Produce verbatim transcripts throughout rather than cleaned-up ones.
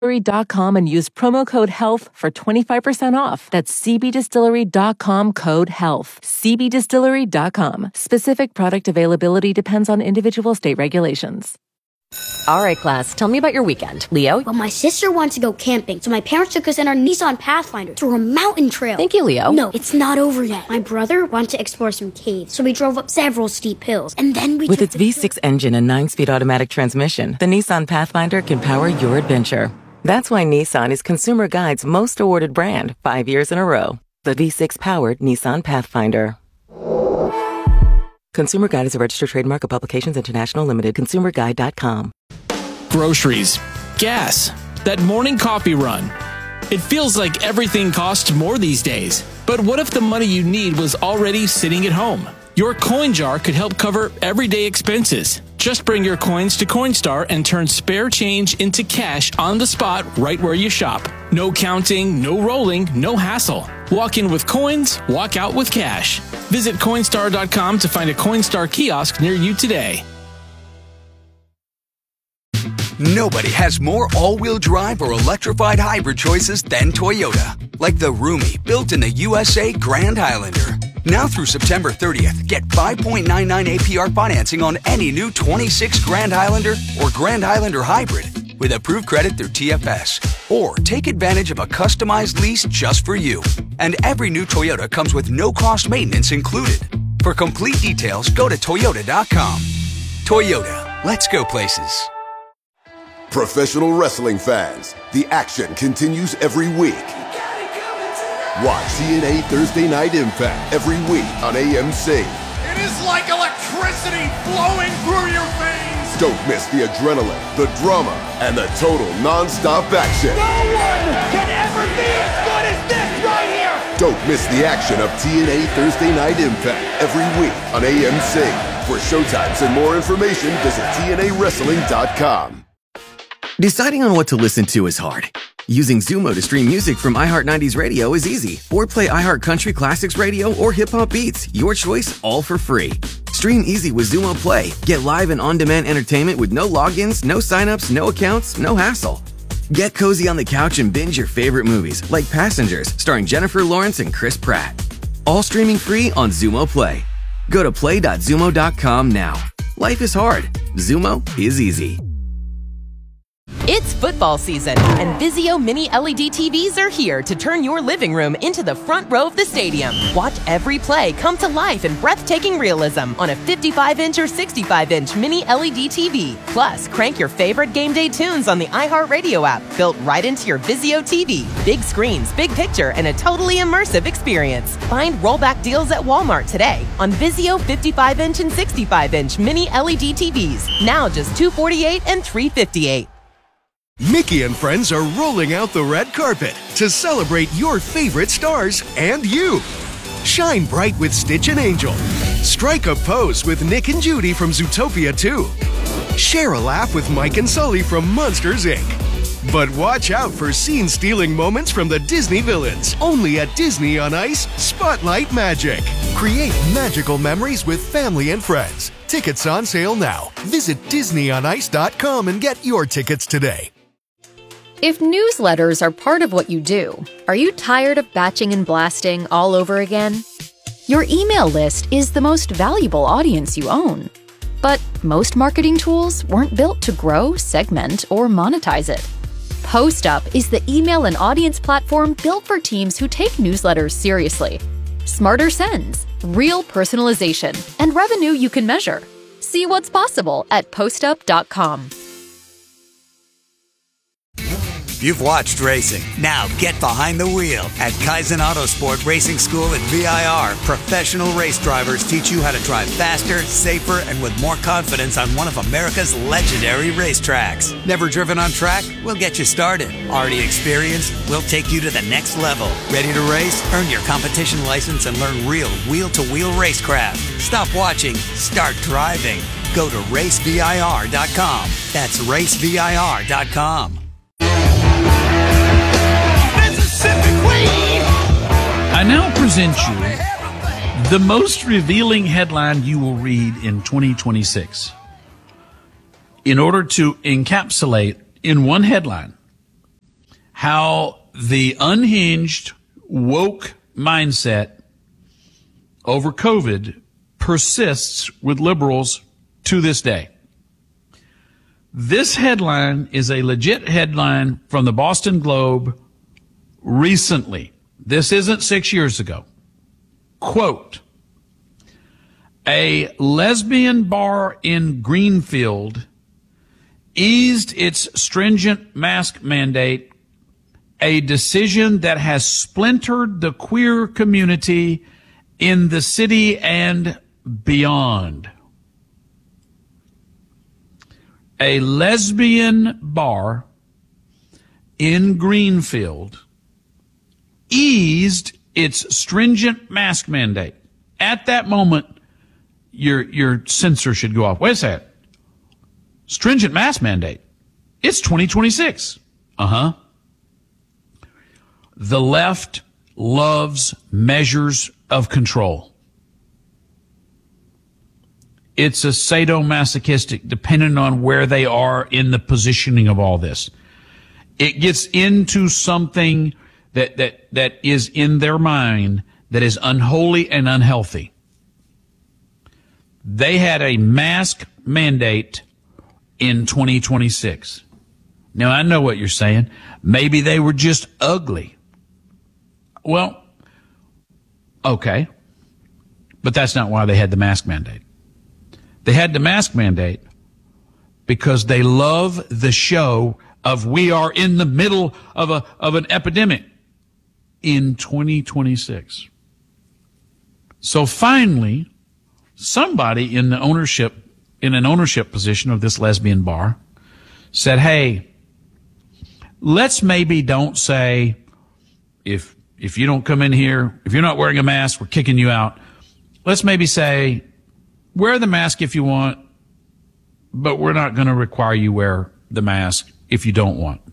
dot com and use promo code HEALTH for twenty-five percent off. That's c b distillery dot com, code HEALTH. c b distillery dot com. Specific product availability depends on individual state regulations. All right, class, tell me about your weekend. Leo? Well, my sister wanted to go camping, so my parents took us in our Nissan Pathfinder through a mountain trail. Thank you, Leo. No, it's not over yet. My brother wanted to explore some caves, so we drove up several steep hills, and then we... With its V six engine and nine-speed automatic transmission, the Nissan Pathfinder can power your adventure. That's why Nissan is Consumer Guide's most awarded brand five years in a row. The V six-powered Nissan Pathfinder. Consumer Guide is a registered trademark of Publications International Limited. consumer guide dot com. Groceries, gas, that morning coffee run. It feels like everything costs more these days. But what if the money you need was already sitting at home? Your coin jar could help cover everyday expenses. Just bring your coins to Coinstar and turn spare change into cash on the spot right where you shop. No counting, no rolling, no hassle. Walk in with coins, walk out with cash. Visit Coinstar dot com to find a Coinstar kiosk near you today. Nobody has more all-wheel drive or electrified hybrid choices than Toyota. Like the roomy, built in the U S A Grand Highlander. Now through September thirtieth, get five point nine nine A P R financing on any new twenty-six Grand Highlander or Grand Highlander Hybrid with approved credit through T F S. Or take advantage of a customized lease just for you. And every new Toyota comes with no-cost maintenance included. For complete details, go to Toyota dot com. Toyota, let's go places. Professional wrestling fans, the action continues every week. Watch T N A Thursday Night Impact every week on A M C. It is like electricity flowing through your veins. Don't miss the adrenaline, the drama, and the total non-stop action. No one can ever be as good as this right here. Don't miss the action of T N A Thursday Night Impact every week on A M C. For showtimes and more information, visit T N A wrestling dot com. Deciding on what to listen to is hard. Using Xumo to stream music from iHeart nineties Radio is easy. Or play iHeart Country Classics Radio or Hip Hop Beats. Your choice, all for free. Stream easy with Xumo Play. Get live and on-demand entertainment with no logins, no signups, no accounts, no hassle. Get cozy on the couch and binge your favorite movies, like Passengers, starring Jennifer Lawrence and Chris Pratt. All streaming free on Xumo Play. Go to play dot xumo dot com now. Life is hard. Xumo is easy. It's football season, and Vizio Mini L E D T Vs are here to turn your living room into the front row of the stadium. Watch every play come to life in breathtaking realism on a fifty-five inch or sixty-five inch Mini L E D T V. Plus, crank your favorite game day tunes on the iHeartRadio app, built right into your Vizio T V. Big screens, big picture, and a totally immersive experience. Find rollback deals at Walmart today on Vizio fifty-five inch and sixty-five inch Mini L E D T Vs. Now just two hundred forty-eight dollars and three hundred fifty-eight dollars. Mickey and friends are rolling out the red carpet to celebrate your favorite stars and you. Shine bright with Stitch and Angel. Strike a pose with Nick and Judy from Zootopia two. Share a laugh with Mike and Sully from Monsters, Incorporated. But watch out for scene-stealing moments from the Disney villains. Only at Disney on Ice, Spotlight Magic. Create magical memories with family and friends. Tickets on sale now. Visit disney on ice dot com and get your tickets today. If newsletters are part of what you do, are you tired of batching and blasting all over again? Your email list is the most valuable audience you own. But most marketing tools weren't built to grow, segment, or monetize it. PostUp is the email and audience platform built for teams who take newsletters seriously. Smarter sends, real personalization, and revenue you can measure. See what's possible at postup dot com. You've watched racing. Now get behind the wheel. At Kaizen Autosport Racing School at V I R, professional race drivers teach you how to drive faster, safer, and with more confidence on one of America's legendary racetracks. Never driven on track? We'll get you started. Already experienced? We'll take you to the next level. Ready to race? Earn your competition license and learn real wheel-to-wheel racecraft. Stop watching. Start driving. Go to race V I R dot com. That's race V I R dot com. I now present you the most revealing headline you will read in twenty twenty-six. In order to encapsulate in one headline how the unhinged, woke mindset over COVID persists with liberals to this day. This headline is a legit headline from the Boston Globe recently. This isn't six years ago. Quote, a lesbian bar in Greenfield eased its stringent mask mandate, a decision that has splintered the queer community in the city and beyond. A lesbian bar in Greenfield eased its stringent mask mandate. At that moment, your your sensor should go off. Wait a second. Stringent mask mandate. It's twenty twenty-six. Uh-huh. The left loves measures of control. It's a sadomasochistic, depending on where they are in the positioning of all this. It gets into something that, that, that is in their mind that is unholy and unhealthy. They had a mask mandate in twenty twenty-six. Now, I know what you're saying. Maybe they were just ugly. Well, okay. But that's not why they had the mask mandate. They had the mask mandate because they love the show of we are in the middle of a of an epidemic in twenty twenty-six. So finally, somebody in the ownership, in an ownership position of this lesbian bar said, hey, let's maybe don't say, if if you don't come in here, if you're not wearing a mask, we're kicking you out. Let's maybe say, wear the mask if you want, but we're not going to require you wear the mask if you don't want.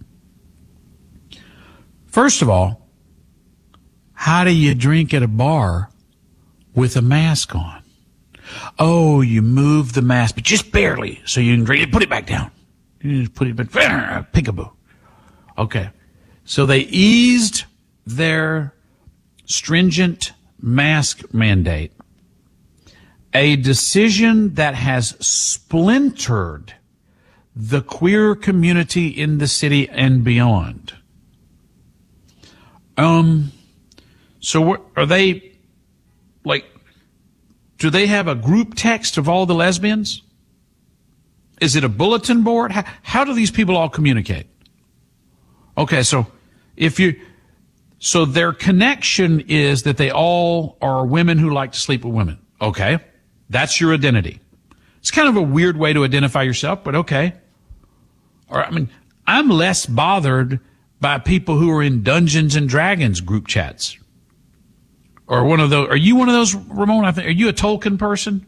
First of all, how do you drink at a bar with a mask on? Oh, you move the mask, but just barely, so you can drink it. Put it back down. You just put it back. Peekaboo. Okay. So they eased their stringent mask mandate, a decision that has splintered the queer community in the city and beyond. Um, so what, are they, like, do they have a group text of all the lesbians? Is it a bulletin board? How, how do these people all communicate? Okay, so if you, so their connection is that they all are women who like to sleep with women. Okay, that's your identity. It's kind of a weird way to identify yourself, but okay. Or, I mean, I'm less bothered by people who are in Dungeons and Dragons group chats. Or one of those, are you one of those, Ramon? I think, are you a Tolkien person?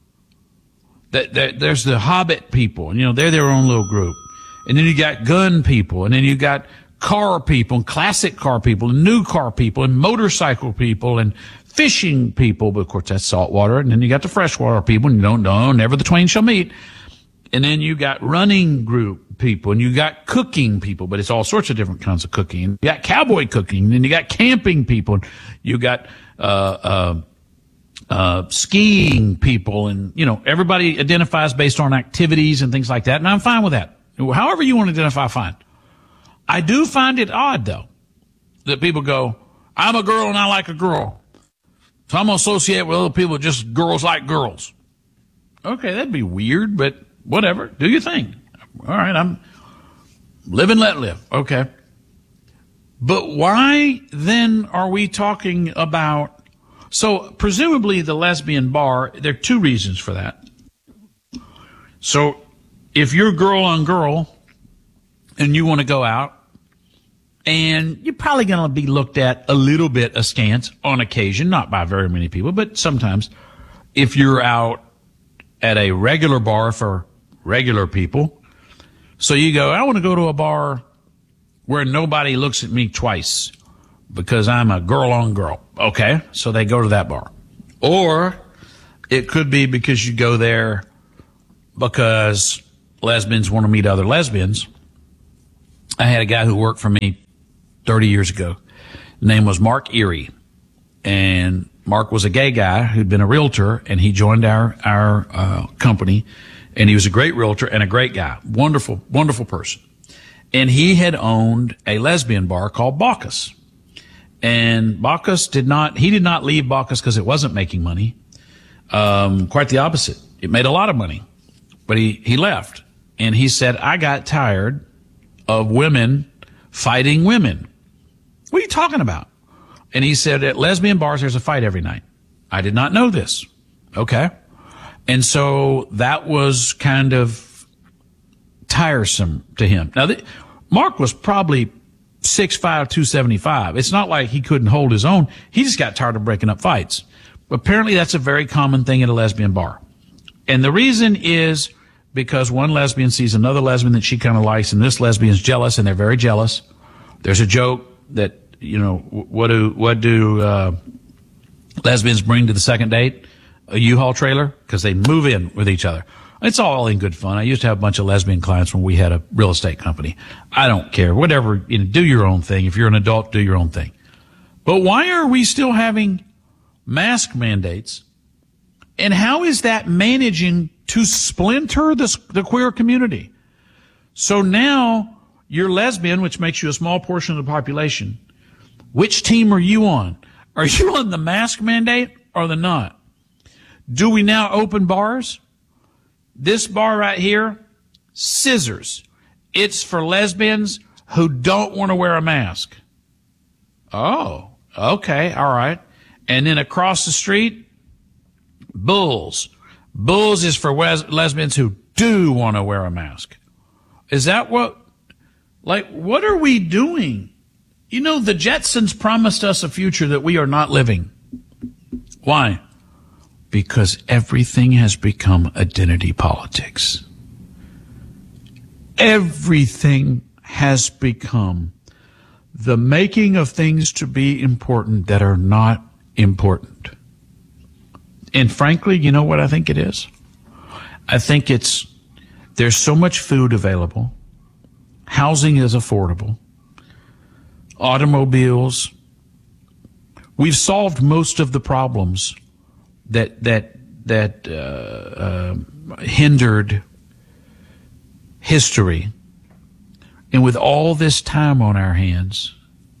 That, that there's the Hobbit people, and you know, they're their own little group. And then you got gun people, and then you got car people, and classic car people, and new car people, and motorcycle people, and fishing people. But of course, that's saltwater. And then you got the freshwater people, and you don't know, never the twain shall meet. And then you got running group people, and you got cooking people, but it's all sorts of different kinds of cooking. You got cowboy cooking, and then you got camping people, and you got uh uh uh skiing people, and you know, everybody identifies based on activities and things like that, and I'm fine with that. However you want to identify, fine. I do find it odd, though, that people go, I'm a girl and I like a girl, so I'm going to associate with other people, just girls like girls. Okay, that'd be weird, but whatever. Do your thing. All right, I'm live and let live. Okay. But why then are we talking about, so presumably the lesbian bar, there are two reasons for that. So if you're girl on girl and you want to go out, and you're probably going to be looked at a little bit askance on occasion, not by very many people, but sometimes if you're out at a regular bar for regular people. So you go, I want to go to a bar where nobody looks at me twice because I'm a girl on girl. Okay, so they go to that bar. Or it could be because you go there because lesbians want to meet other lesbians. I had a guy who worked for me thirty years ago. His name was Mark Erie. And Mark was a gay guy who'd been a realtor, and he joined our, our, uh, company. And he was a great realtor and a great guy. Wonderful, wonderful person. And he had owned a lesbian bar called Baucus. And Baucus did not, he did not leave Baucus because it wasn't making money. Um, quite the opposite. It made a lot of money. But he, he left. And he said, I got tired of women fighting women. What are you talking about? And he said, at lesbian bars, there's a fight every night. I did not know this. Okay. And so that was kind of tiresome to him. Now, th- Mark was probably six five, two seventy-five. It's not like he couldn't hold his own. He just got tired of breaking up fights. Apparently, that's a very common thing at a lesbian bar. And the reason is because one lesbian sees another lesbian that she kind of likes, and this lesbian's jealous, and they're very jealous. There's a joke that, you know, what do, what do, uh, lesbians bring to the second date? A U-Haul trailer? Because they move in with each other. It's all in good fun. I used to have a bunch of lesbian clients when we had a real estate company. I don't care. Whatever, you know, do your own thing. If you're an adult, do your own thing. But why are we still having mask mandates? And how is that managing to splinter the, the queer community? So now you're lesbian, which makes you a small portion of the population. Which team are you on? Are you on the mask mandate or the not? Do we now open bars? This bar right here, Scissors. It's for lesbians who don't want to wear a mask. Oh, okay, all right. And then across the street, Bulls. Bulls is for wes- lesbians who do want to wear a mask. Is that what, like, what are we doing? You know, the Jetsons promised us a future that we are not living. Why? Because everything has become identity politics. Everything has become the making of things to be important that are not important. And frankly, you know what I think it is? I think it's, there's so much food available. Housing is affordable. Automobiles. We've solved most of the problems that that that uh, uh, hindered history. And with all this time on our hands,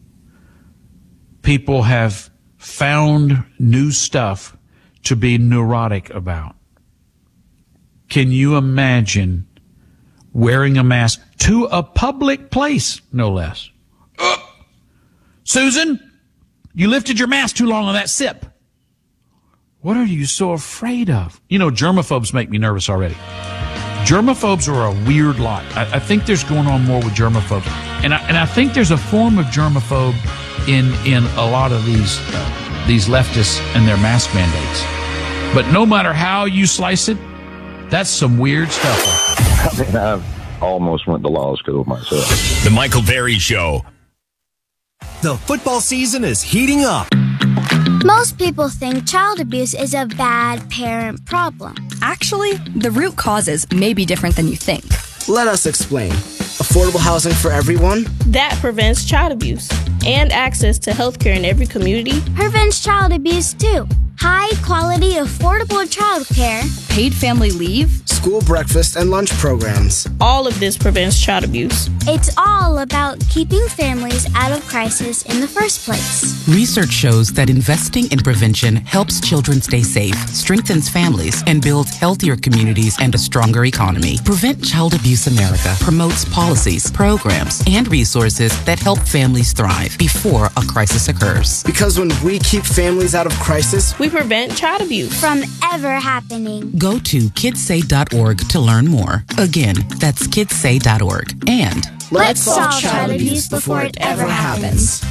people have found new stuff to be neurotic about. Can you imagine wearing a mask to a public place, no less? Uh, Susan, you lifted your mask too long on that sip. What are you so afraid of? You know, germaphobes make me nervous already. Germaphobes are a weird lot. I, I think there's going on more with germaphobes. And I, and I think there's a form of germaphobe in, in a lot of these, uh, these leftists and their mask mandates. But no matter how you slice it, that's some weird stuff. I mean, I've almost went to law school myself. The Michael Berry Show. The football season is heating up. Most people think child abuse is a bad parent problem. Actually, the root causes may be different than you think. Let us explain. Affordable housing for everyone? That prevents child abuse. And access to healthcare in every community. Prevents child abuse too. High quality, affordable childcare. Paid family leave. School breakfast and lunch programs. All of this prevents child abuse. It's all about keeping families out of crisis in the first place. Research shows that investing in prevention helps children stay safe, strengthens families, and builds healthier communities and a stronger economy. Prevent Child Abuse America promotes policies, programs, and resources that help families thrive before a crisis occurs. Because when we keep families out of crisis, we prevent child abuse from ever happening. Go to kids say dot org to learn more. Again, that's kids say dot org. And let's solve child abuse before it ever happens.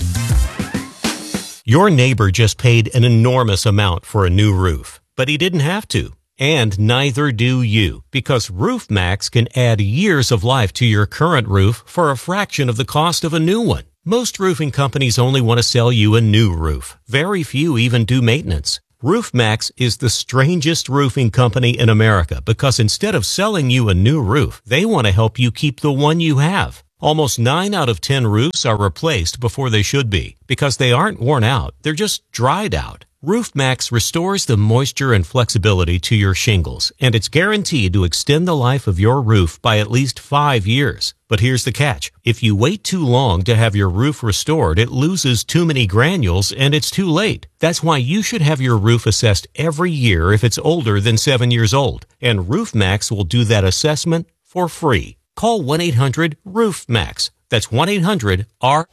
Your neighbor just paid an enormous amount for a new roof, but he didn't have to. And neither do you, because RoofMax can add years of life to your current roof for a fraction of the cost of a new one. Most roofing companies only want to sell you a new roof. Very few even do maintenance. RoofMax is the strangest roofing company in America because instead of selling you a new roof, they want to help you keep the one you have. Almost nine out of ten roofs are replaced before they should be because they aren't worn out. They're just dried out. RoofMax restores the moisture and flexibility to your shingles, and it's guaranteed to extend the life of your roof by at least five years. But here's the catch. If you wait too long to have your roof restored, it loses too many granules and it's too late. That's why you should have your roof assessed every year if it's older than seven years old. And RoofMax will do that assessment for free. Call one eight hundred roof max. That's one eight hundred R.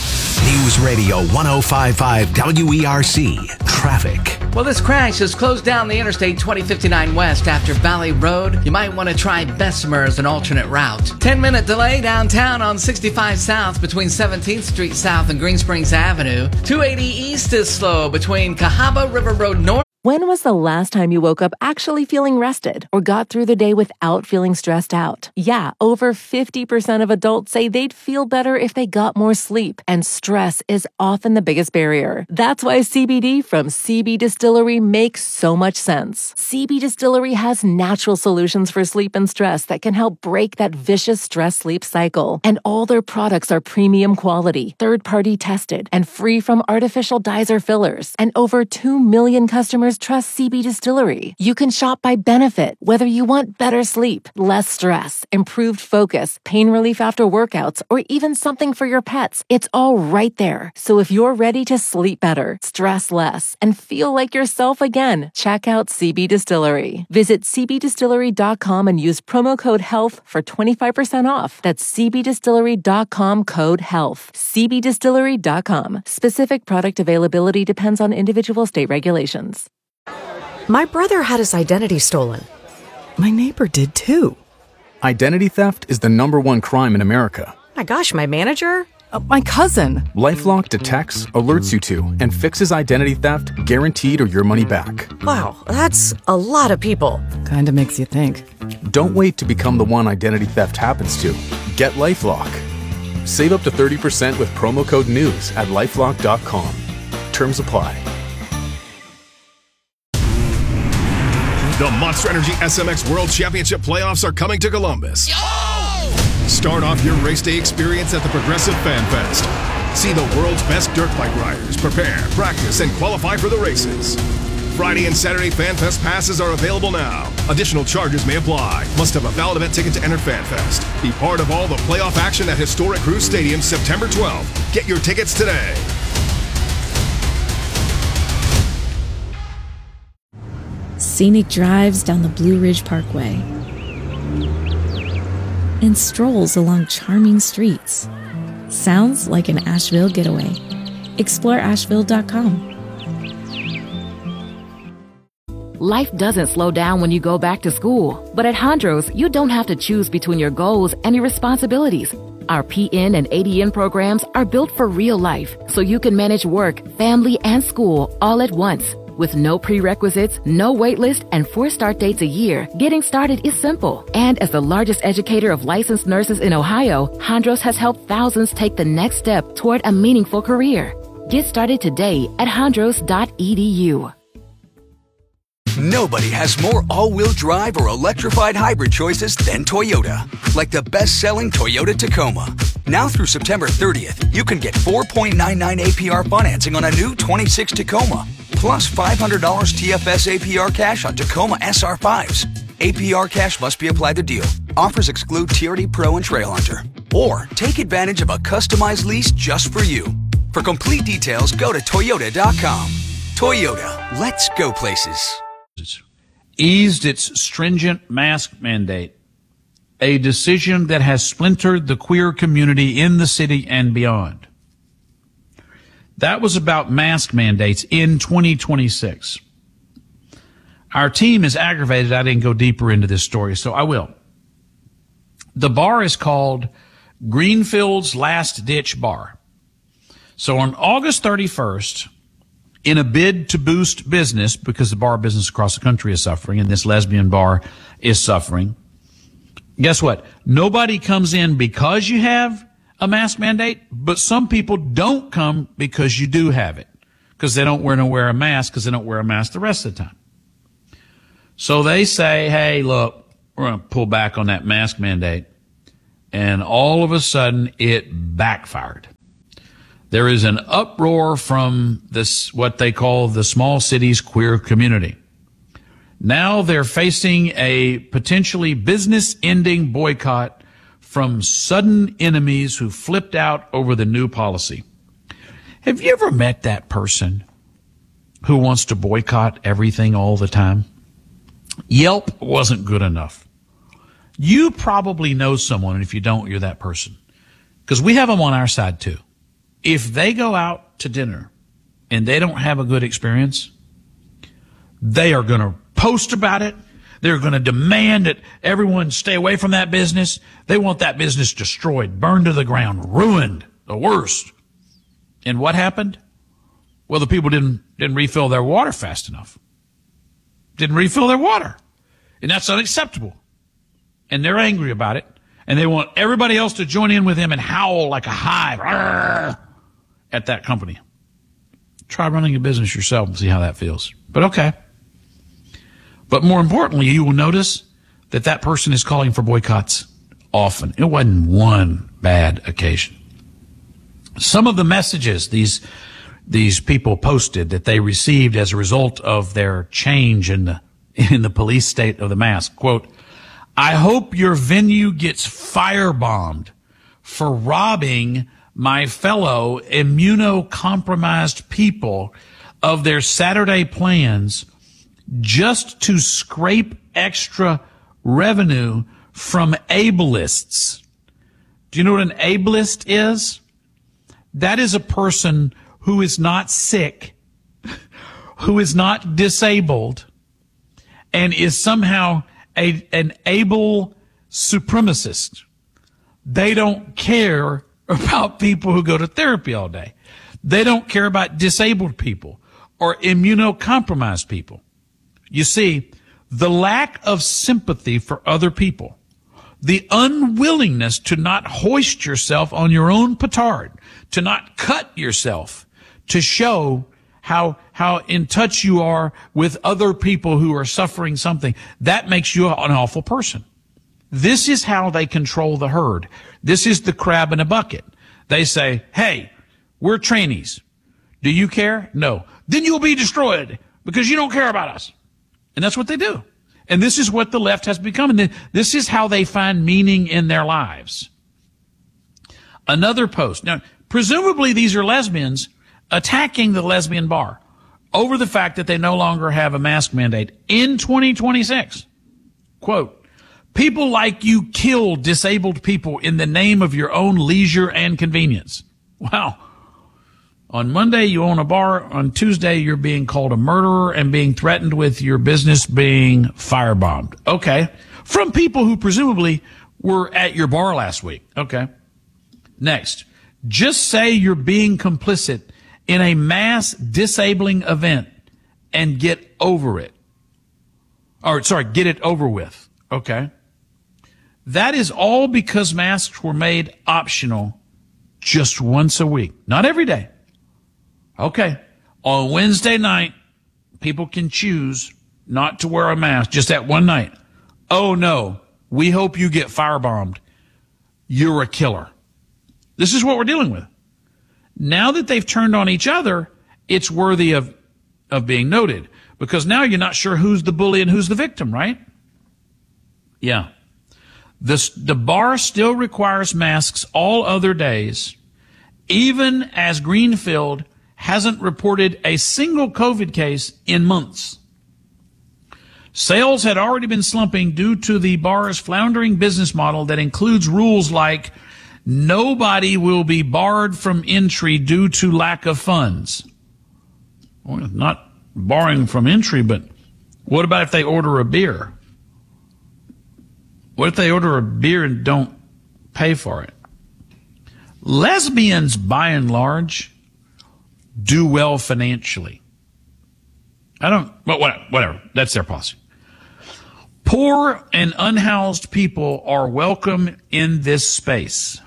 News Radio one oh five point five W E R C. Traffic. Well, this crash has closed down the Interstate twenty fifty-nine West after Valley Road. You might want to try Bessemer as an alternate route. ten-minute delay downtown on sixty-five South between seventeenth Street South and Green Springs Avenue. two eighty East is slow between Cahaba River Road North. When was the last time you woke up actually feeling rested or got through the day without feeling stressed out? Yeah, over fifty percent of adults say they'd feel better if they got more sleep, and stress is often the biggest barrier. That's why C B D from C B Distillery makes so much sense. C B Distillery has natural solutions for sleep and stress that can help break that vicious stress-sleep cycle. And all their products are premium quality, third-party tested, and free from artificial dyes or fillers. And over two million customers trust C B Distillery. You can shop by benefit, whether you want better sleep, less stress, improved focus, pain relief after workouts, or even something for your pets. It's all right there. So if you're ready to sleep better, stress less, and feel like yourself again, check out C B Distillery. Visit c b distillery dot com and use promo code HEALTH for twenty-five percent off. That's c b distillery dot com code HEALTH. c b distillery dot com. Specific product availability depends on individual state regulations. My brother had his identity stolen. My neighbor did too. Identity theft is the number one crime in America. My gosh, my manager? Uh, my cousin. LifeLock detects, alerts you to, and fixes identity theft guaranteed or your money back. Wow, that's a lot of people. Kinda makes you think. Don't wait to become the one identity theft happens to. Get LifeLock. Save up to thirty percent with promo code NEWS at lifelock dot com. Terms apply. The Monster Energy S M X World Championship playoffs are coming to Columbus. Yo! Start off your race day experience at the Progressive Fan Fest. See the world's best dirt bike riders prepare, practice, and qualify for the races. Friday and Saturday Fan Fest passes are available now. Additional charges may apply. Must have a valid event ticket to enter Fan Fest. Be part of all the playoff action at Historic Cruise Stadium September twelfth. Get your tickets today. Scenic drives down the Blue Ridge Parkway and strolls along charming streets. Sounds like an Asheville getaway. Explore asheville dot com. Life doesn't slow down when you go back to school, but at Hondros, you don't have to choose between your goals and your responsibilities. Our P N and A D N programs are built for real life, so you can manage work, family, and school all at once. With no prerequisites, no wait list, and four start dates a year, getting started is simple. And as the largest educator of licensed nurses in Ohio, Hondros has helped thousands take the next step toward a meaningful career. Get started today at hondros dot e d u. Nobody has more all-wheel drive or electrified hybrid choices than Toyota. Like the best-selling Toyota Tacoma. Now through September thirtieth, you can get four point nine nine A P R financing on a new twenty-six Tacoma. Plus five hundred dollars T F S A P R cash on Tacoma S R fives. A P R cash must be applied to deal. Offers exclude T R D Pro and Trail Hunter. Or take advantage of a customized lease just for you. For complete details, go to toyota dot com. Toyota, let's go places. Eased its stringent mask mandate, a decision that has splintered the queer community in the city and beyond. That was about mask mandates in twenty twenty-six. Our team is aggravated I didn't go deeper into this story, so I will. The bar is called Greenfield's Last Ditch Bar. So on August thirty-first, in a bid to boost business, because the bar business across the country is suffering and this lesbian bar is suffering, guess what? Nobody comes in because you have a mask mandate, but some people don't come because you do have it, because they don't want to wear a mask because they don't wear a mask the rest of the time. So they say, hey, look, we're going to pull back on that mask mandate, and all of a sudden it backfired. There is an uproar from this, what they call the small cities queer community. Now they're facing a potentially business-ending boycott from sudden enemies who flipped out over the new policy. Have you ever met that person who wants to boycott everything all the time? Yelp wasn't good enough. You probably know someone, and if you don't, you're that person. Because we have them on our side too. If they go out to dinner and they don't have a good experience, they are going to post about it. They're going to demand that everyone stay away from that business. They want that business destroyed, burned to the ground, ruined, the worst. And what happened? Well, the people didn't, didn't refill their water fast enough. Didn't refill their water. And that's unacceptable. And they're angry about it. And they want everybody else to join in with them and howl like a hive at that company. Try running a business yourself and see how that feels. But okay. But more importantly, you will notice that that person is calling for boycotts often. It wasn't one bad occasion. Some of the messages these these people posted that they received as a result of their change in the in the police state of the mask. Quote, I hope your venue gets firebombed for robbing my fellow immunocompromised people of their Saturday plans just to scrape extra revenue from ableists. Do you know what an ableist is? That is a person who is not sick, who is not disabled, and is somehow a, an able supremacist. They don't care about people who go to therapy all day. They don't care about disabled people or immunocompromised people. You see, the lack of sympathy for other people, the unwillingness to not hoist yourself on your own petard, to not cut yourself, to show how how in touch you are with other people who are suffering something, that makes you an awful person. This is how they control the herd. This is the crab in a bucket. They say, hey, we're trainees. Do you care? No. Then you'll be destroyed because you don't care about us. And that's what they do. And this is what the left has become. And this is how they find meaning in their lives. Another post. Now, presumably these are lesbians attacking the lesbian bar over the fact that they no longer have a mask mandate in twenty twenty-six. Quote, people like you kill disabled people in the name of your own leisure and convenience. Wow. On Monday, you own a bar. On Tuesday, you're being called a murderer and being threatened with your business being firebombed. Okay. From people who presumably were at your bar last week. Okay. Next. Just say you're being complicit in a mass disabling event and get over it. Or, sorry, get it over with. Okay. That is all because masks were made optional just once a week. Not every day. Okay. On Wednesday night, people can choose not to wear a mask just that one night. Oh no, we hope you get firebombed. You're a killer. This is what we're dealing with. Now that they've turned on each other, it's worthy of, of being noted because now you're not sure who's the bully and who's the victim, right? Yeah. This, the bar still requires masks all other days, even as Greenfield hasn't reported a single COVID case in months. Sales had already been slumping due to the bar's floundering business model that includes rules like nobody will be barred from entry due to lack of funds. Well, not barring from entry, but what about if they order a beer? What if they order a beer and don't pay for it? Lesbians, by and large, do well financially. I don't, but whatever. That's their policy. Poor and unhoused people are welcome in this space.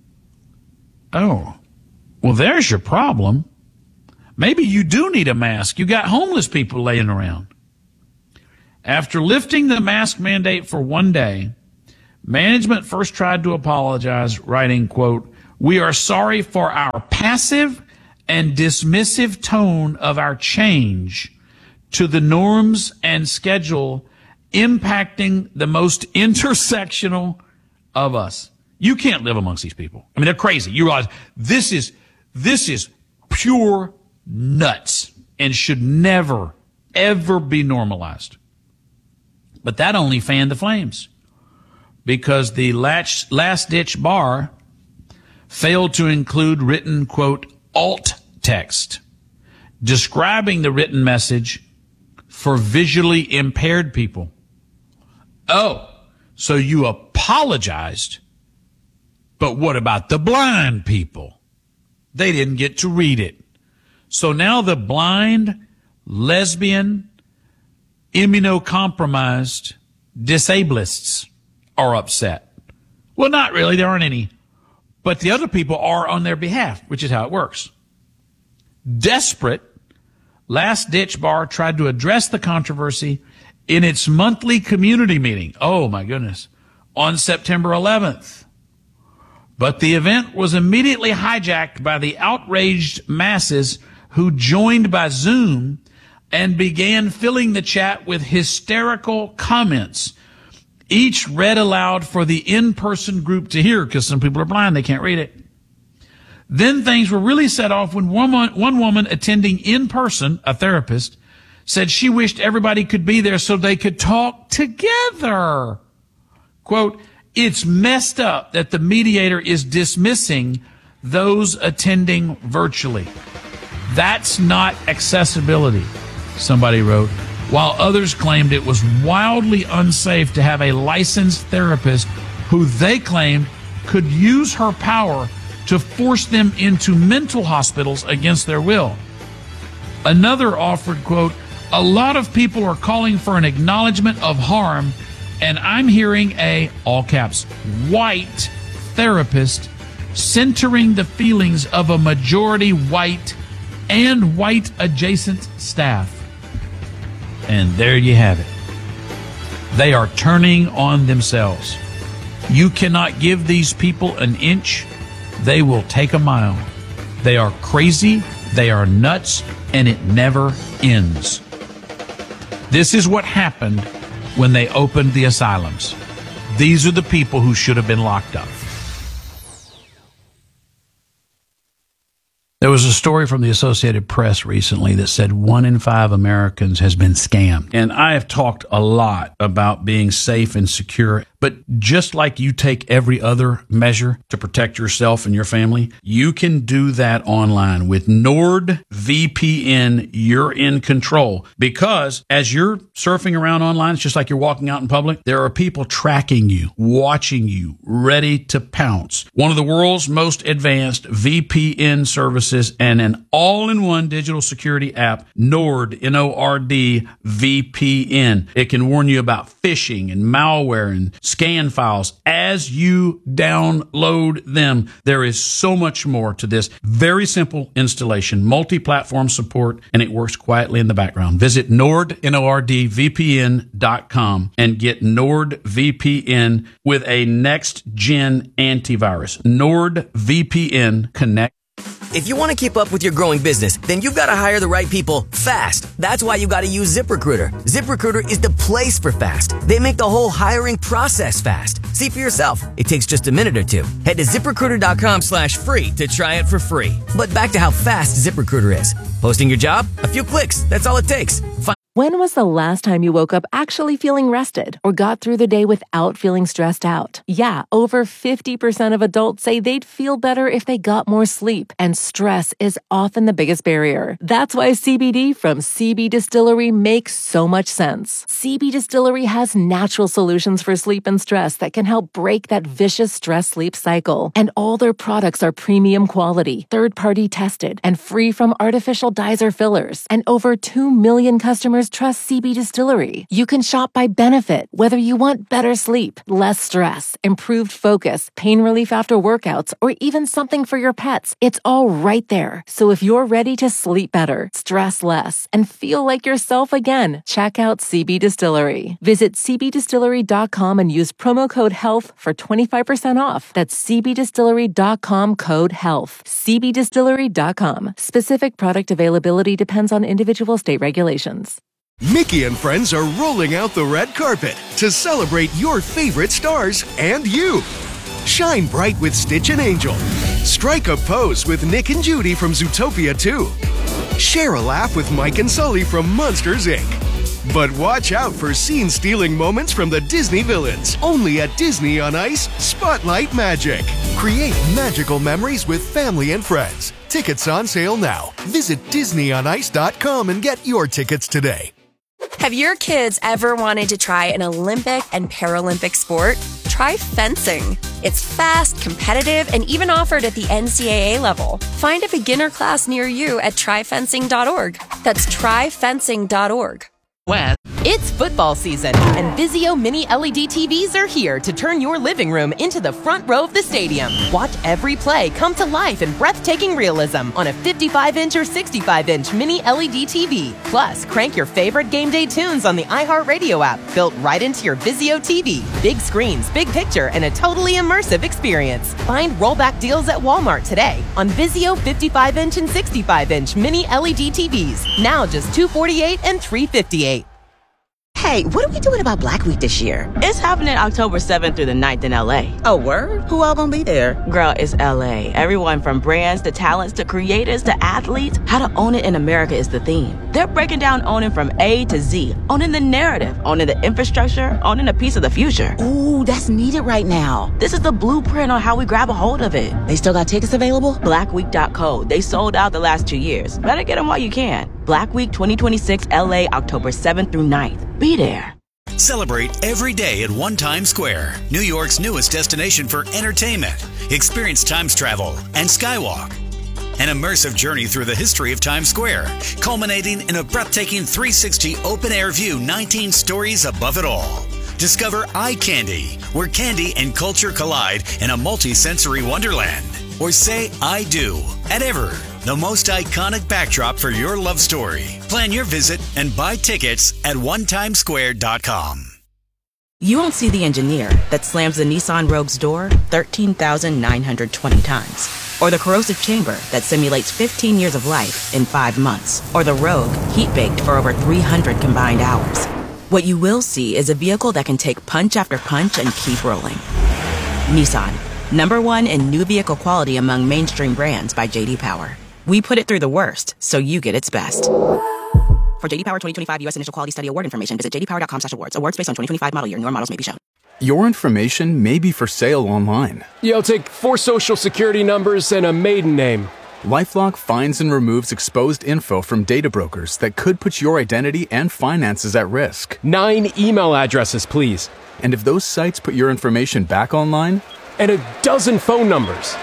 Oh, well, there's your problem. Maybe you do need a mask. You got homeless people laying around. After lifting the mask mandate for one day, Management first tried to apologize, writing, quote, "We are sorry for our passive and dismissive tone of our change to the norms and schedule impacting the most intersectional of us." You can't live amongst these people. I mean, they're crazy. You realize this is, this is pure nuts and should never, ever be normalized. But that only fanned the flames, because the last-ditch bar failed to include written, quote, alt text describing the written message for visually impaired people. Oh, so you apologized, but what about the blind people? They didn't get to read it. So now the blind, lesbian, immunocompromised disabilists are upset. Well, not really. There aren't any. But the other people are on their behalf, which is how it works. Desperate, Last Ditch Bar tried to address the controversy in its monthly community meeting. Oh, my goodness. On September eleventh. But the event was immediately hijacked by the outraged masses who joined by Zoom and began filling the chat with hysterical comments, each read aloud for the in-person group to hear, because some people are blind, they can't read it. Then things were really set off when one woman, one woman attending in person, a therapist, said she wished everybody could be there so they could talk together. Quote, "It's messed up that the mediator is dismissing those attending virtually. That's not accessibility," somebody wrote, while others claimed it was wildly unsafe to have a licensed therapist who they claimed could use her power to force them into mental hospitals against their will. Another offered, quote, "A lot of people are calling for an acknowledgement of harm, and I'm hearing a, all caps, white therapist centering the feelings of a majority white and white adjacent staff." And there you have it. They are turning on themselves. You cannot give these people an inch. They will take a mile. They are crazy. They are nuts, and it never ends. This is what happened when they opened the asylums. These are the people who should have been locked up. There was a story from the Associated Press recently that said one in five Americans has been scammed. And I have talked a lot about being safe and secure. But just like you take every other measure to protect yourself and your family, you can do that online. With NordVPN, you're in control. Because as you're surfing around online, it's just like you're walking out in public, there are people tracking you, watching you, ready to pounce. One of the world's most advanced V P N services and an all-in-one digital security app, Nord, N O R D V P N. It can warn you about phishing and malware and scan files as you download them. There is so much more to this. Very simple installation, multi-platform support, and it works quietly in the background. Visit Nord, N O R D V P N dot com and get NordVPN with a next-gen antivirus. NordVPN Connect. If you want to keep up with your growing business, then you've got to hire the right people fast. That's why you got to use ZipRecruiter. ZipRecruiter is the place for fast. They make the whole hiring process fast. See for yourself. It takes just a minute or two. Head to ZipRecruiter.com slash free to try it for free. But back to how fast ZipRecruiter is. Posting your job? A few clicks. That's all it takes. Find- When was the last time you woke up actually feeling rested or got through the day without feeling stressed out? Yeah, over fifty percent of adults say they'd feel better if they got more sleep, and stress is often the biggest barrier. That's why C B D from C B Distillery makes so much sense. C B Distillery has natural solutions for sleep and stress that can help break that vicious stress-sleep cycle. And all their products are premium quality, third-party tested, and free from artificial dyes or fillers. And over two million customers customers trust C B Distillery. You can shop by benefit, whether you want better sleep, less stress, improved focus, pain relief after workouts, or even something for your pets. It's all right there. So if you're ready to sleep better, stress less, and feel like yourself again, check out C B Distillery. Visit c b distillery dot com and use promo code HEALTH for twenty-five percent off. That's c b distillery dot com code HEALTH. c b distillery dot com. Specific product availability depends on individual state regulations. Mickey and friends are rolling out the red carpet to celebrate your favorite stars and you. Shine bright with Stitch and Angel. Strike a pose with Nick and Judy from Zootopia two. Share a laugh with Mike and Sully from Monsters, Incorporated. But watch out for scene-stealing moments from the Disney villains. Only at Disney on Ice Spotlight Magic. Create magical memories with family and friends. Tickets on sale now. Visit disney on ice dot com and get your tickets today. Have your kids ever wanted to try an Olympic and Paralympic sport? Try fencing. It's fast, competitive, and even offered at the N C double A level. Find a beginner class near you at try fencing dot org. That's try fencing dot org. West. It's football season, and Vizio Mini L E D T Vs are here to turn your living room into the front row of the stadium. Watch every play come to life in breathtaking realism on a fifty-five inch or sixty-five inch Mini L E D T V. Plus, crank your favorite game day tunes on the iHeartRadio app, built right into your Vizio T V. Big screens, big picture, and a totally immersive experience. Find rollback deals at Walmart today on Vizio fifty-five inch and sixty-five inch Mini L E D T Vs. Now just two hundred forty-eight dollars and three hundred fifty-eight dollars. Hey, what are we doing about Black Week this year? It's happening October seventh through the ninth in L A. Oh, word? Who all gonna be there? Girl, it's L A. Everyone from brands to talents to creators to athletes. How to own it in America is the theme. They're breaking down owning from A to Z. Owning the narrative, owning the infrastructure, owning a piece of the future. Ooh, that's needed right now. This is the blueprint on how we grab a hold of it. They still got tickets available? black week dot co. They sold out the last two years. Better get them while you can. Black Week twenty twenty-six L A, October seventh through ninth. Be there. Celebrate every day at One Times Square, New York's newest destination for entertainment. Experience Times Travel and Skywalk. An immersive journey through the history of Times Square, culminating in a breathtaking three sixty open-air view, nineteen stories above it all. Discover Eye Candy, where candy and culture collide in a multi-sensory wonderland. Or say I do at Ever, the most iconic backdrop for your love story. Plan your visit and buy tickets at one times square dot com. You won't see the engineer that slams the Nissan Rogue's door thirteen thousand nine hundred twenty times. Or the corrosive chamber that simulates fifteen years of life in five months. Or the Rogue heat-baked for over three hundred combined hours. What you will see is a vehicle that can take punch after punch and keep rolling. Nissan, number one in new vehicle quality among mainstream brands by J D Power. We put it through the worst, so you get its best. For J D Power twenty twenty-five U S Initial Quality Study Award information, visit j d power dot com slash awards. Awards based on twenty twenty-five model year. Newer models may be shown. Your information may be for sale online. Yo, take four social security numbers and a maiden name. LifeLock finds and removes exposed info from data brokers that could put your identity and finances at risk. Nine email addresses, please. And if those sites put your information back online? And a dozen phone numbers.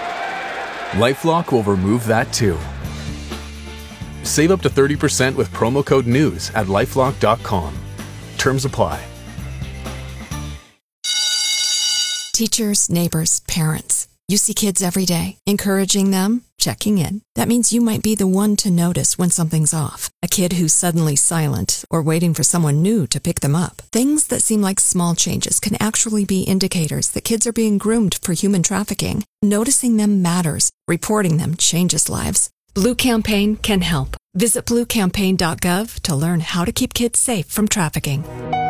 LifeLock will remove that too. Save up to thirty percent with promo code NEWS at lifelock dot com. Terms apply. Teachers, neighbors, parents. You see kids every day. Encouraging them, checking in. That means you might be the one to notice when something's off. A kid who's suddenly silent or waiting for someone new to pick them up. Things that seem like small changes can actually be indicators that kids are being groomed for human trafficking. Noticing them matters. Reporting them changes lives. Blue Campaign can help. Visit blue campaign dot gov to learn how to keep kids safe from trafficking.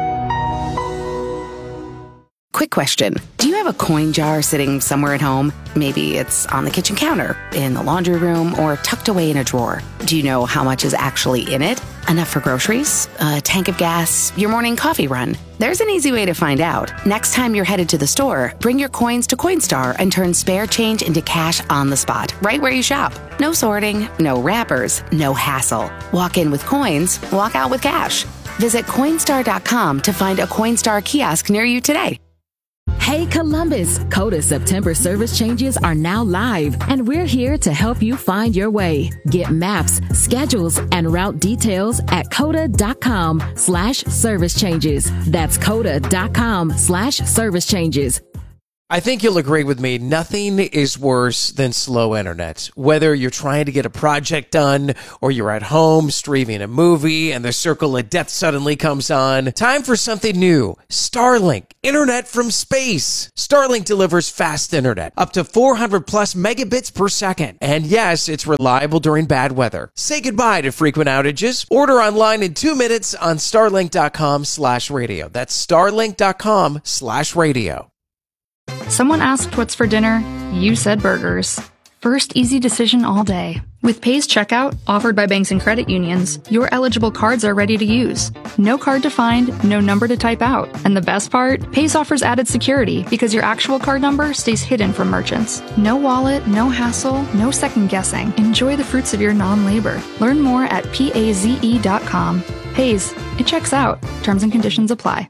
Quick question. Do you have a coin jar sitting somewhere at home? Maybe it's on the kitchen counter, in the laundry room, or tucked away in a drawer. Do you know how much is actually in it? Enough for groceries? A tank of gas? Your morning coffee run? There's an easy way to find out. Next time you're headed to the store, bring your coins to Coinstar and turn spare change into cash on the spot, right where you shop. No sorting, no wrappers, no hassle. Walk in with coins, walk out with cash. Visit Coinstar dot com to find a Coinstar kiosk near you today. Hey Columbus, Coda's September service changes are now live, and we're here to help you find your way. Get maps, schedules, and route details at coda.com slash service changes. That's coda.com slash service changes. I think you'll agree with me, nothing is worse than slow internet. Whether you're trying to get a project done or you're at home streaming a movie and the circle of death suddenly comes on, time for something new. Starlink, internet from space. Starlink delivers fast internet, up to four hundred plus megabits per second. And yes, it's reliable during bad weather. Say goodbye to frequent outages. Order online in two minutes on starlink.com slash radio. That's starlink.com slash radio. Someone asked what's for dinner, you said burgers. First easy decision all day. With Pay's checkout, offered by banks and credit unions, your eligible cards are ready to use. No card to find, no number to type out. And the best part? Pay's offers added security because your actual card number stays hidden from merchants. No wallet, no hassle, no second guessing. Enjoy the fruits of your non-labor. Learn more at paze dot com. Pay's, it checks out. Terms and conditions apply.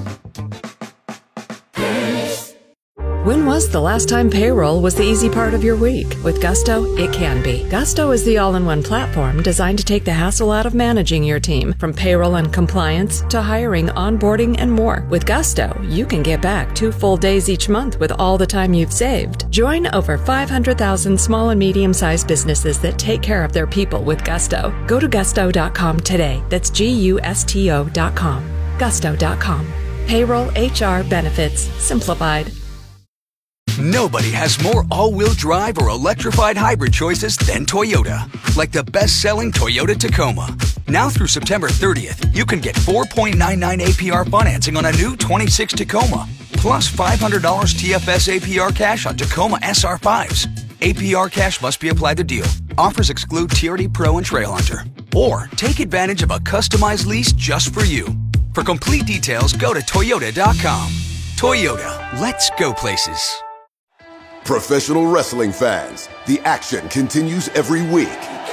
When was the last time payroll was the easy part of your week? With Gusto, it can be. Gusto is the all-in-one platform designed to take the hassle out of managing your team, from payroll and compliance to hiring, onboarding, and more. With Gusto, you can get back two full days each month with all the time you've saved. Join over five hundred thousand small and medium-sized businesses that take care of their people with Gusto. Go to gusto dot com today. That's G U S T O dot com. gusto dot com. Payroll, H R, benefits, simplified. Nobody has more all-wheel drive or electrified hybrid choices than Toyota. Like the best-selling Toyota Tacoma. Now through September thirtieth, you can get four point nine nine A P R financing on a new twenty-six Tacoma. Plus five hundred dollars T F S A P R cash on Tacoma S R fives. A P R cash must be applied to deal. Offers exclude T R D Pro and Trail Hunter. Or take advantage of a customized lease just for you. For complete details, go to toyota dot com. Toyota, let's go places. Professional wrestling fans, the action continues every week.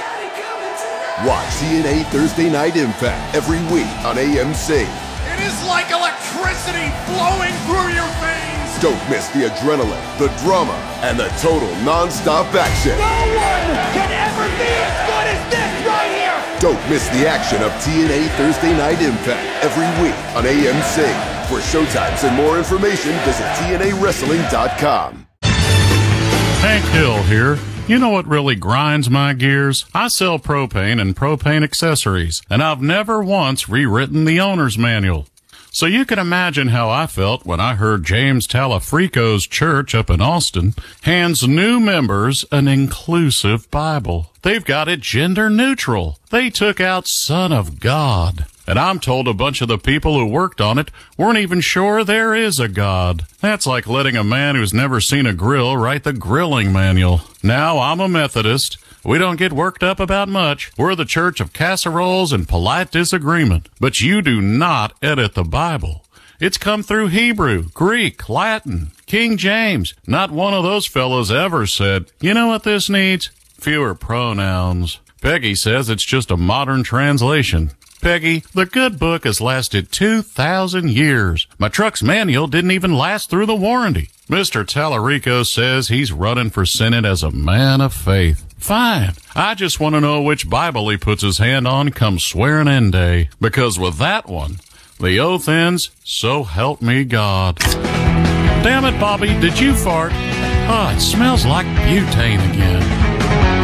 Watch T N A Thursday Night Impact every week on A M C. It is like electricity flowing through your veins. Don't miss the adrenaline, the drama, and the total non-stop action. No one can ever be as good as this right here. Don't miss the action of T N A Thursday Night Impact every week on A M C. For showtimes and more information, visit T N A wrestling dot com. Hank Hill here. You know what really grinds my gears? I sell propane and propane accessories, and I've never once rewritten the owner's manual. So you can imagine how I felt when I heard James Talafrico's church up in Austin hands new members an inclusive Bible. They've got it gender neutral. They took out Son of God. And I'm told a bunch of the people who worked on it weren't even sure there is a God. That's like letting a man who's never seen a grill write the grilling manual. Now, I'm a Methodist. We don't get worked up about much. We're the church of casseroles and polite disagreement. But you do not edit the Bible. It's come through Hebrew, Greek, Latin, King James. Not one of those fellows ever said, you know what this needs? Fewer pronouns. Peggy says it's just a modern translation. Peggy, the good book has lasted two thousand years. My truck's manual didn't even last through the warranty. Mister Tallarico says he's running for Senate as a man of faith. Fine. I just want to know which Bible he puts his hand on come swearing in day. Because with that one, the oath ends, so help me God. Damn it, Bobby, did you fart? Oh, it smells like butane again.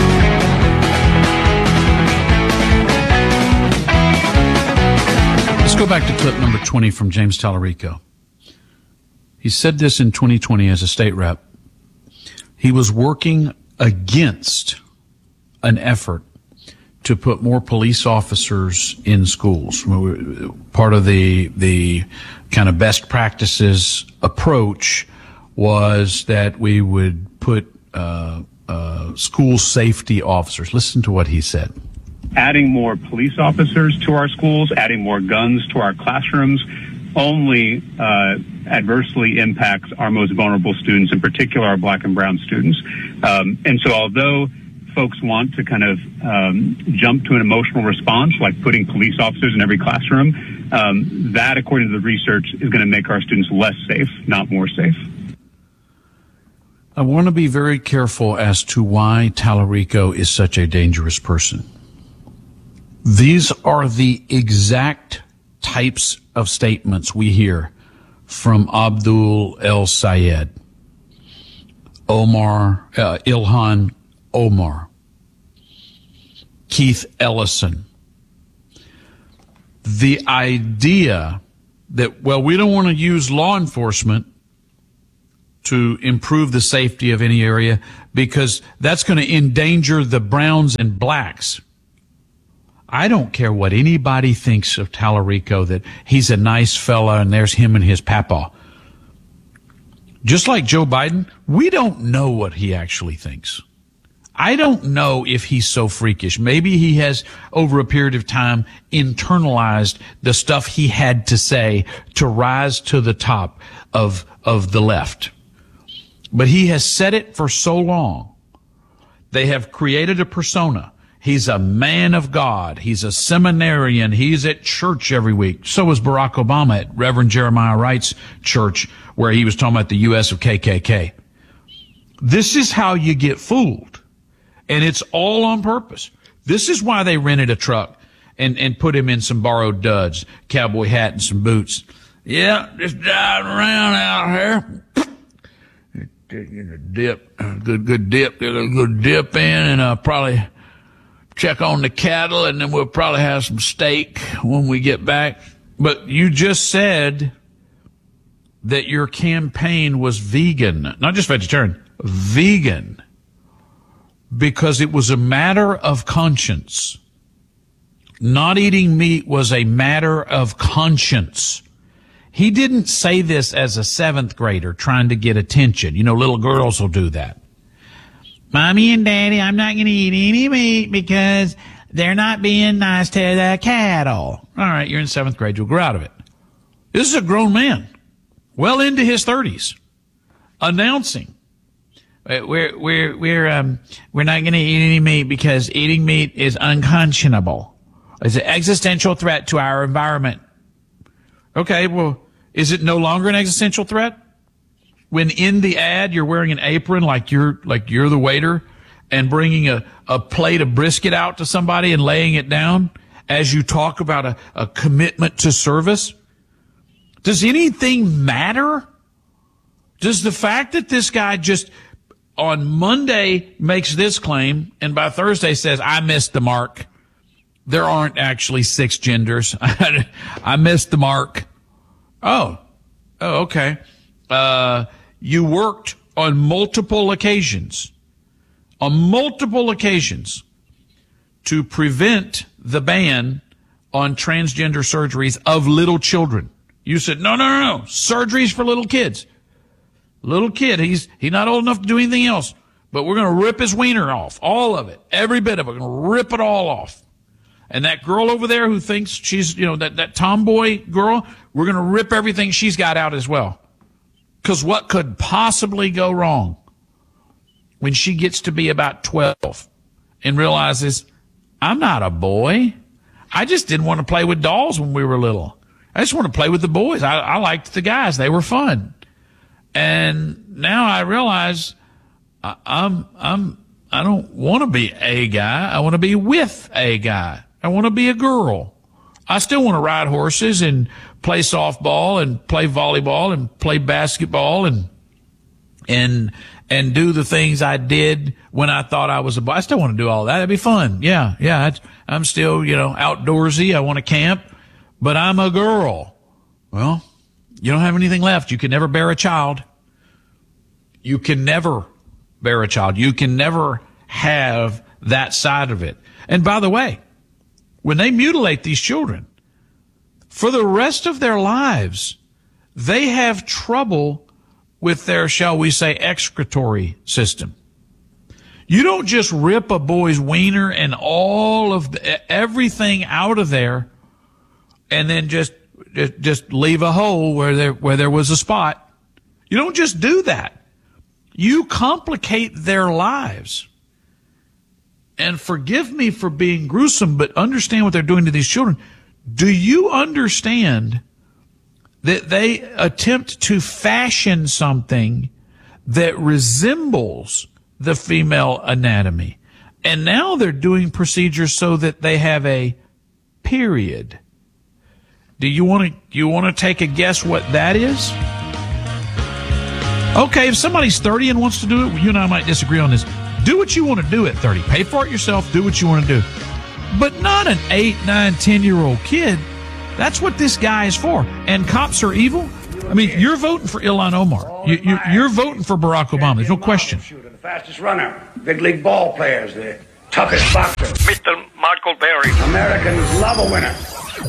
Let's go back to clip number twenty from James Tallarico. He said this in twenty twenty as a state rep. He was working against an effort to put more police officers in schools. Part of the the kind of best practices approach was that we would put uh, uh, school safety officers. Listen to what he said. Adding more police officers to our schools, adding more guns to our classrooms, only uh, adversely impacts our most vulnerable students, in particular our black and brown students. Um, and so although folks want to kind of um, jump to an emotional response, like putting police officers in every classroom, um, that, according to the research, is going to make our students less safe, not more safe. I want to be very careful as to why Tallarico is such a dangerous person. These are the exact types of statements we hear from Abdul El Sayed, Omar, uh, Ilhan Omar, Keith Ellison. The idea that, well, we don't want to use law enforcement to improve the safety of any area because that's going to endanger the browns and blacks. I don't care what anybody thinks of Tallarico, that he's a nice fella and there's him and his papa. Just like Joe Biden, we don't know what he actually thinks. I don't know if he's so freakish. Maybe he has, over a period of time, internalized the stuff he had to say to rise to the top of, of the left. But he has said it for so long. They have created a persona. He's a man of God. He's a seminarian. He's at church every week. So was Barack Obama at Reverend Jeremiah Wright's church, where he was talking about the U S of K K K. This is how you get fooled. And it's all on purpose. This is why they rented a truck and, and put him in some borrowed duds, cowboy hat and some boots. Yeah, just driving around out here. You know, dip, good, good dip, get a good dip in, and uh, probably check on the cattle, and then we'll probably have some steak when we get back. But you just said that your campaign was vegan, not just vegetarian, vegan, because it was a matter of conscience. Not eating meat was a matter of conscience. He didn't say this as a seventh grader trying to get attention. You know, little girls will do that. Mommy and Daddy, I'm not going to eat any meat because they're not being nice to the cattle. All right, you're in seventh grade. You'll grow out of it. This is a grown man, well into his thirties, announcing, we're, we're, we're, um, we're not going to eat any meat because eating meat is unconscionable. It's an existential threat to our environment. Okay, well, is it no longer an existential threat? When in the ad you're wearing an apron like you're like you're the waiter and bringing a, a plate of brisket out to somebody and laying it down as you talk about a, a commitment to service? Does anything matter? Does the fact that this guy just on Monday makes this claim and by Thursday says, I missed the mark. There aren't actually six genders. I missed the mark. Oh, oh, okay. Uh, you worked on multiple occasions, on multiple occasions to prevent the ban on transgender surgeries of little children. You said, no, no, no, no, surgeries for little kids. Little kid, he's, he's not old enough to do anything else, but we're going to rip his wiener off, all of it, every bit of it. We're going to rip it all off. And that girl over there who thinks she's, you know, that, that tomboy girl, we're going to rip everything she's got out as well. Because what could possibly go wrong when she gets to be about twelve and realizes, I'm not a boy. I just didn't want to play with dolls when we were little. I just want to play with the boys. I, I liked the guys. They were fun. And now I realize I, I'm, I'm, I don't want to be a guy. I want to be with a guy. I want to be a girl. I still want to ride horses and play softball and play volleyball and play basketball and, and, and do the things I did when I thought I was a boy. I still want to do all that. That'd be fun. Yeah. Yeah. I'm still, you know, outdoorsy. I want to camp, but I'm a girl. Well, you don't have anything left. You can never bear a child. You can never bear a child. You can never have that side of it. And by the way, when they mutilate these children, for the rest of their lives, they have trouble with their, shall we say, excretory system. You don't just rip a boy's wiener and all of the, everything out of there and then just, just, just leave a hole where there, where there was a spot. You don't just do that. You complicate their lives. And forgive me for being gruesome, but understand what they're doing to these children. Do you understand that they attempt to fashion something that resembles the female anatomy. And now they're doing procedures so that they have a period. Do you want to you want to take a guess what that is? Okay, if somebody's thirty and wants to do it, you and I might disagree on this. Do what you want to do at thirty. Pay for it yourself. Do what you want to do. But not an eight, nine, ten-year-old kid. That's what this guy is for. And cops are evil? I mean, you're voting for Ilhan Omar. You, you, you're voting for Barack Obama. There's no question. The fastest runner, big league ball players, the toughest boxer. Mister Michael Berry. Americans love a winner.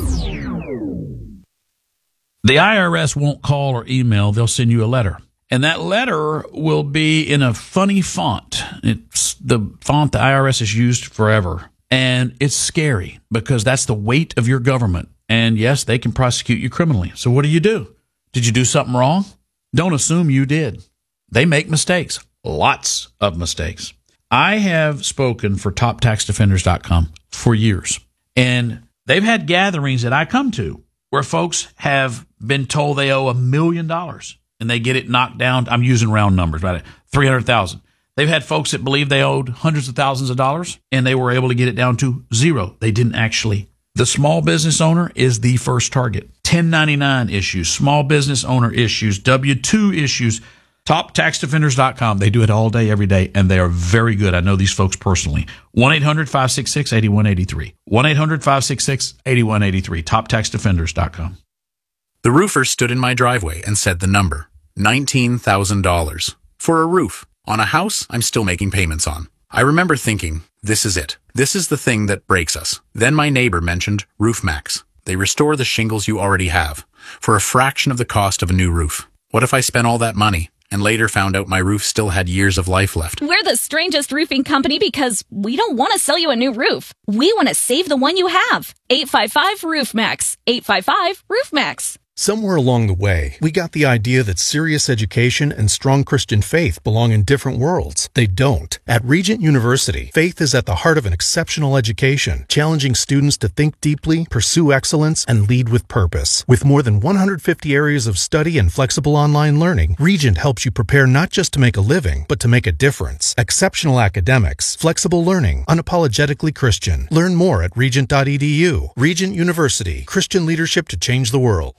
The I R S won't call or email. They'll send you a letter. And that letter will be in a funny font. It's the font the I R S has used forever. And it's scary because that's the weight of your government. And yes, they can prosecute you criminally. So what do you do? Did you do something wrong? Don't assume you did. They make mistakes. Lots of mistakes. I have spoken for top tax defenders dot com for years. And they've had gatherings that I come to where folks have been told they owe a million dollars and they get it knocked down. I'm using round numbers, right? three hundred thousand. They've had folks that believe they owed hundreds of thousands of dollars and they were able to get it down to zero. They didn't actually. The small business owner is the first target. ten ninety-nine issues, small business owner issues, W two issues, top tax defenders dot com. They do it all day, every day, and they are very good. I know these folks personally. one eight hundred five six six eight one eight three. one eight hundred five six six eight one eight three. top tax defenders dot com. The roofer stood in my driveway and said the number, nineteen thousand dollars. For a roof on a house I'm still making payments on. I remember thinking, this is it. This is the thing that breaks us. Then my neighbor mentioned RoofMax. They restore the shingles you already have for a fraction of the cost of a new roof. What if I spent all that money and later found out my roof still had years of life left? We're the strangest roofing company because we don't want to sell you a new roof. We want to save the one you have. eight five five RoofMax. eight five five RoofMax. Somewhere along the way, we got the idea that serious education and strong Christian faith belong in different worlds. They don't. At Regent University, faith is at the heart of an exceptional education, challenging students to think deeply, pursue excellence, and lead with purpose. With more than one hundred fifty areas of study and flexible online learning, Regent helps you prepare not just to make a living, but to make a difference. Exceptional academics, flexible learning, unapologetically Christian. Learn more at regent dot e d u. Regent University, Christian leadership to change the world.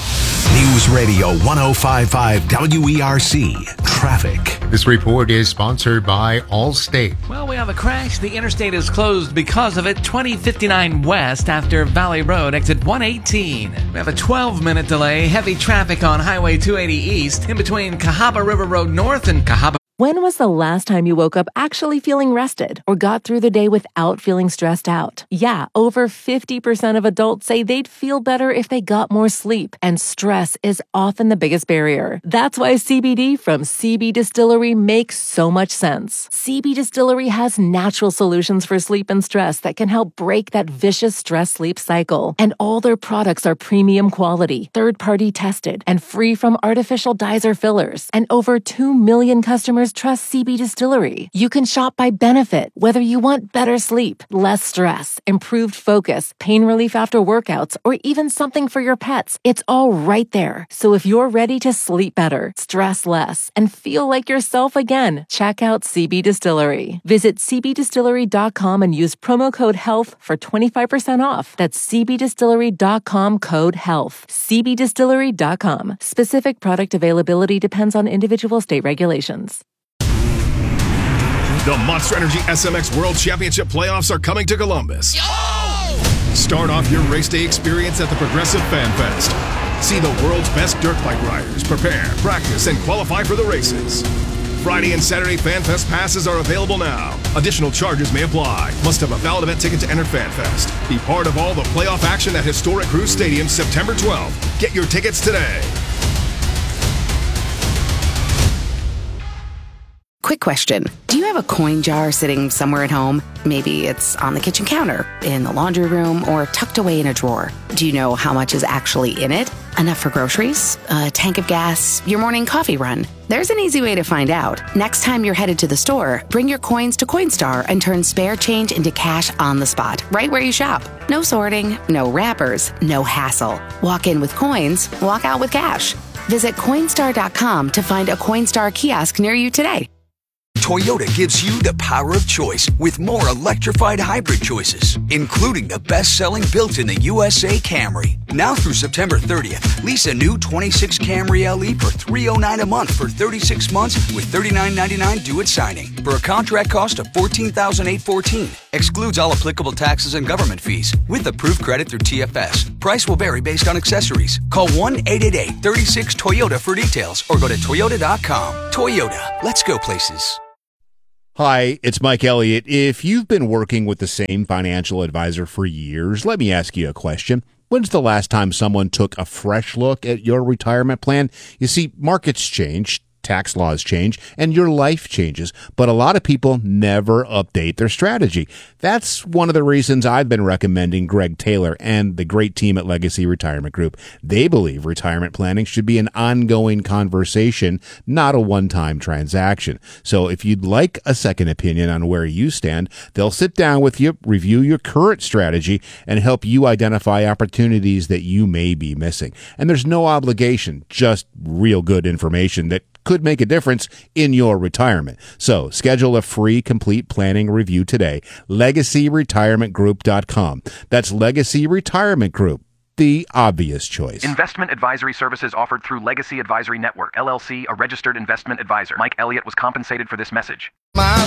News Radio one oh five point five W E R C Traffic. This report is sponsored by Allstate. Well, we have a crash. The interstate is closed because of it. twenty fifty-nine west after Valley Road, exit one eighteen. We have a twelve minute delay. Heavy traffic on Highway two eighty east in between Cahaba River Road North and Cahaba. When was the last time you woke up actually feeling rested or got through the day without feeling stressed out? Yeah, over fifty percent of adults say they'd feel better if they got more sleep, and stress is often the biggest barrier. That's why C B D from C B Distillery makes so much sense. C B Distillery has natural solutions for sleep and stress that can help break that vicious stress-sleep cycle. And all their products are premium quality, third-party tested, and free from artificial dyes or fillers. And over two million customers trust C B Distillery. You can shop by benefit, whether you want better sleep, less stress, improved focus, pain relief after workouts, or even something for your pets. It's all right there. So if you're ready to sleep better, stress less, and feel like yourself again, check out C B Distillery. Visit c b distillery dot com and use promo code HEALTH for twenty-five percent off. That's c b distillery dot com code HEALTH. c b distillery dot com. Specific product availability depends on individual state regulations. The Monster Energy S M X World Championship playoffs are coming to Columbus. Yo! Start off your race day experience at the Progressive Fan Fest. See the world's best dirt bike riders prepare, practice, and qualify for the races. Friday and Saturday Fan Fest passes are available now. Additional charges may apply. Must have a valid event ticket to enter Fan Fest. Be part of all the playoff action at historic Cruise Stadium September twelfth. Get your tickets today. Quick question. Do you have a coin jar sitting somewhere at home? Maybe it's on the kitchen counter, in the laundry room, or tucked away in a drawer. Do you know how much is actually in it? Enough for groceries, a tank of gas, your morning coffee run? There's an easy way to find out. Next time you're headed to the store, bring your coins to Coinstar and turn spare change into cash on the spot, right where you shop. No sorting, no wrappers, no hassle. Walk in with coins, walk out with cash. Visit Coinstar dot com to find a Coinstar kiosk near you today. Toyota gives you the power of choice with more electrified hybrid choices, including the best-selling built in the U S A Camry. Now through September thirtieth, lease a new twenty-six Camry L E for three hundred nine dollars a month for thirty-six months with thirty-nine ninety-nine due at signing for a contract cost of fourteen thousand eight hundred fourteen dollars. Excludes all applicable taxes and government fees with approved credit through T F S. Price will vary based on accessories. Call one eight eight eight, three six, Toyota for details or go to Toyota dot com. Toyota, let's go places. Hi, it's Mike Elliott. If you've been working with the same financial advisor for years, let me ask you a question. When's the last time someone took a fresh look at your retirement plan? You see, markets change, tax laws change, and your life changes, but a lot of people never update their strategy. That's one of the reasons I've been recommending Greg Taylor and the great team at Legacy Retirement Group. They believe retirement planning should be an ongoing conversation, not a one-time transaction. So if you'd like a second opinion on where you stand, they'll sit down with you, review your current strategy, and help you identify opportunities that you may be missing. And there's no obligation, just real good information that could make a difference in your retirement. So schedule a free complete planning review today. legacy retirement group dot com. That's Legacy Retirement Group, the obvious choice. Investment advisory services offered through Legacy Advisory Network, L L C, a registered investment advisor. Mike Elliott was compensated for this message. My